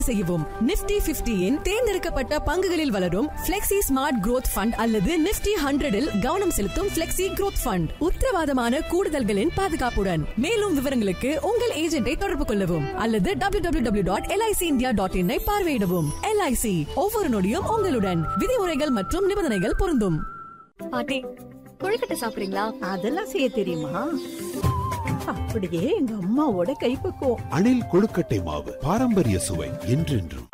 செய்யவும். Nifty 50 இன் தேர்ந்தெடுக்கப்பட்ட பங்குகளில் வளரும் Flexi Smart Growth Fund அல்லது Nifty 100 இல் கவனம் செலுத்தும் Flexi Growth Fund. உத்தரவாதமான கூடுதல்களின் பாதுகாப்புடன். மேலும் விவரங்களுக்கு உங்கள் ஏஜென்ட்டை தொடர்பு கொள்ளவும் அல்லது www.licindia.in ஐ பார்வையிடவும். LIC ஒவ்வொரு நொடியும் உங்களுடன். விதிமுறைகள் மற்றும் நிபந்தனைகள் பொருந்தும். பாட்டி, கொழுக்கட்டை சாப்பிடுறீங்களா? அதெல்லாம் செய்ய தெரியுமா? அப்படியே எங்க அம்மாவோட கைப்பக்குவம். அணில் கொழுக்கட்டை மாவு, பாரம்பரிய சுவை என்றென்றும்.